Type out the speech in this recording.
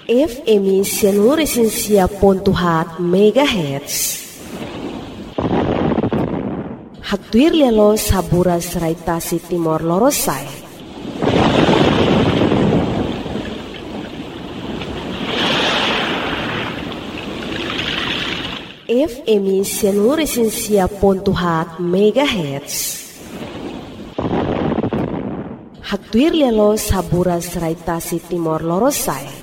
FM 106.4 MHz. Hatuir lialo sabura serai Tasik Timor Lorosai. FM 106.4 MHz. Hatuir lialo sabura serai Tasik Timor Lorosai.